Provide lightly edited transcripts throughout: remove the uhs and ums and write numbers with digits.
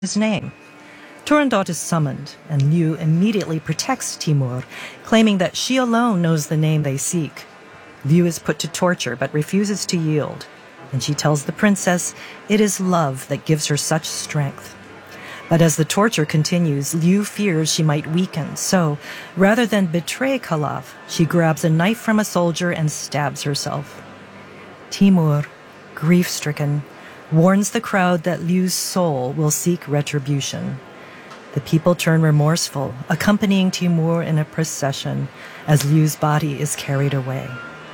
his name. Turandot is summoned, and Liu immediately protects Timur, claiming that she alone knows the name they seek. Liu is put to torture but refuses to yield, and she tells the princess it is love that gives her such strength. But as the torture continues, Liu fears she might weaken, so rather than betray Khalaf, she grabs a knife from a soldier and stabs herself. Timur, grief-stricken, warns the crowd that Liu's soul will seek retribution. The people turn remorseful, accompanying Timur in a procession as Liu's body is carried away.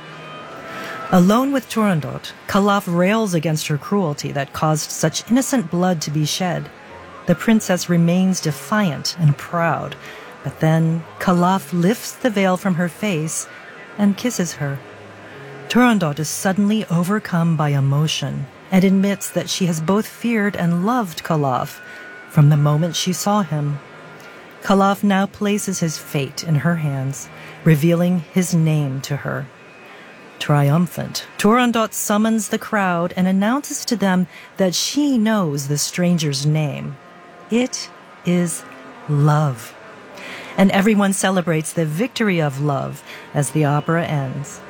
Alone with Turandot, Khalaf rails against her cruelty that caused such innocent blood to be shed. The princess remains defiant and proud, but then Khalaf lifts the veil from her face and kisses her. Turandot is suddenly overcome by emotion and admits that she has both feared and loved Khalaf from the moment she saw him. Khalaf now places his fate in her hands, revealing his name to her. Triumphant, Turandot summons the crowd and announces to them that she knows the stranger's name. It is love. And everyone celebrates the victory of love as the opera ends.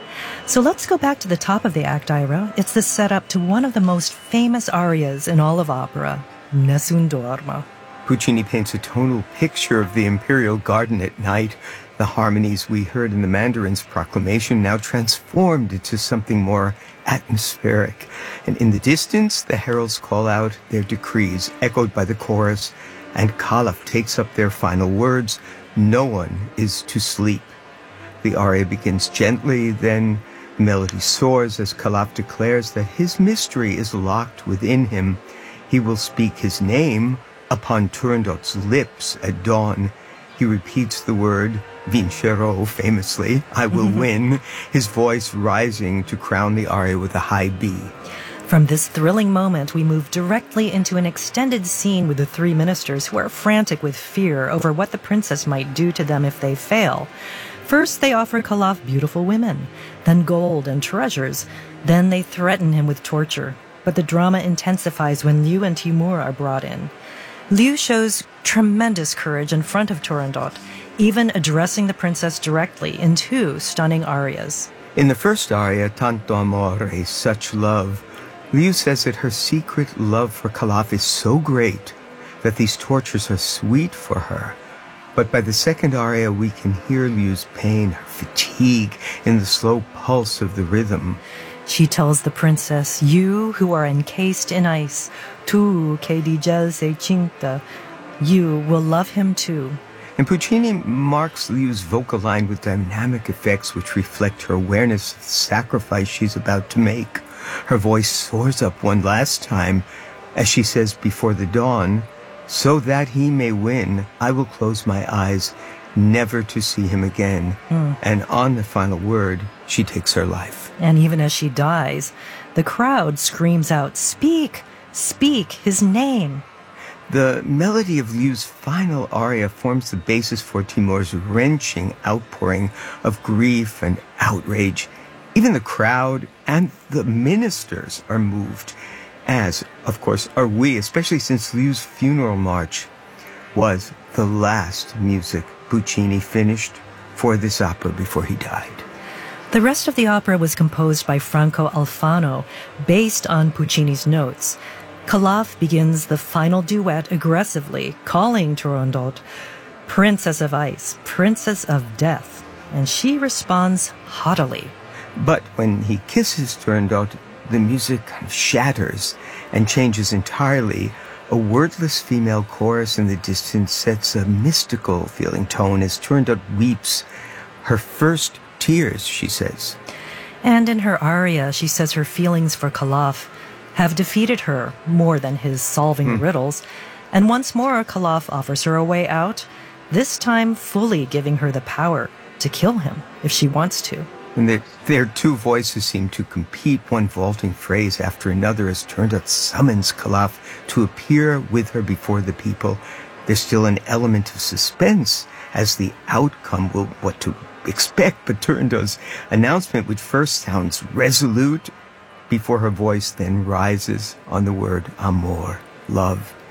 So let's go back to the top of the act, Ira. It's the setup to one of the most famous arias in all of opera, Nessun Dorma. Puccini paints a tonal picture of the imperial garden at night. The harmonies we heard in the Mandarin's proclamation now transformed into something more atmospheric. And in the distance, the heralds call out their decrees, echoed by the chorus, and Khalaf takes up their final words, "No one is to sleep." The aria begins gently, then the melody soars as Khalaf declares that his mystery is locked within him. He will speak his name upon Turandot's lips at dawn. He repeats the word vincerò famously, I will win, his voice rising to crown the aria with a high B. From this thrilling moment, we move directly into an extended scene with the three ministers who are frantic with fear over what the princess might do to them if they fail. First, they offer Khalaf beautiful women, then gold and treasures. Then they threaten him with torture. But the drama intensifies when Liu and Timur are brought in. Liu shows tremendous courage in front of Turandot, even addressing the princess directly in two stunning arias. In the first aria, Tanto Amore, Such Love, Liu says that her secret love for Khalaf is so great that these tortures are sweet for her. But by the second aria, we can hear Liu's pain, her fatigue, in the slow pulse of the rhythm. She tells the princess, you who are encased in ice, tu che di gel sei cinta, you will love him too. And Puccini marks Liu's vocal line with dynamic effects which reflect her awareness of the sacrifice she's about to make. Her voice soars up one last time as she says before the dawn, so that he may win, I will close my eyes, never to see him again. And on the final word, she takes her life. And even as she dies, the crowd screams out, speak, speak his name. The melody of Liu's final aria forms the basis for Timur's wrenching outpouring of grief and outrage. Even the crowd and the ministers are moved, as, of course, are we, especially since Liu's funeral march was the last music Puccini finished for this opera before he died. The rest of the opera was composed by Franco Alfano, based on Puccini's notes. Khalaf begins the final duet aggressively, calling Turandot Princess of Ice, Princess of Death, and she responds haughtily. But when he kisses Turandot, the music kind of shatters and changes entirely. A wordless female chorus in the distance sets a mystical feeling tone as Turandot weeps her first tears, she says. And in her aria, she says her feelings for Khalaf have defeated her more than his solving riddles. And once more, Khalaf offers her a way out, this time fully giving her the power to kill him if she wants to. And their two voices seem to compete, one vaulting phrase after another, as Turandot summons Khalaf to appear with her before the people. There's still an element of suspense as the outcome will what to expect, but Turandot's announcement, which first sounds resolute before her voice then rises on the word amor, love.